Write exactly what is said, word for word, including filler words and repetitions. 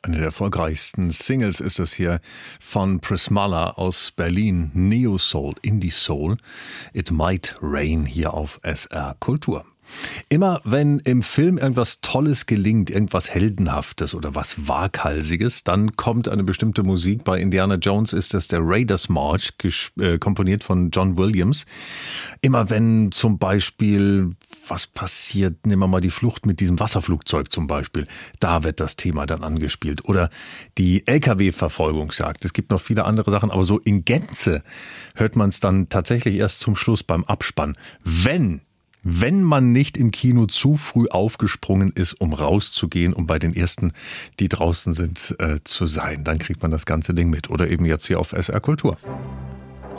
Eine der erfolgreichsten Singles ist es hier von Prismala aus Berlin. Neo Soul, Indie Soul. It Might Rain hier auf S R Kultur. Immer wenn im Film irgendwas Tolles gelingt, irgendwas Heldenhaftes oder was Waghalsiges, dann kommt eine bestimmte Musik. Bei Indiana Jones ist das der Raiders March, äh, komponiert von John Williams. Immer wenn zum Beispiel was passiert, nehmen wir mal die Flucht mit diesem Wasserflugzeug zum Beispiel, da wird das Thema dann angespielt. Oder die L K W-Verfolgungsjagd. Es gibt noch viele andere Sachen, aber so in Gänze hört man es dann tatsächlich erst zum Schluss beim Abspann. Wenn Wenn man nicht im Kino zu früh aufgesprungen ist, um rauszugehen, um bei den Ersten, die draußen sind, äh, zu sein, dann kriegt man das ganze Ding mit. Oder eben jetzt hier auf S R Kultur.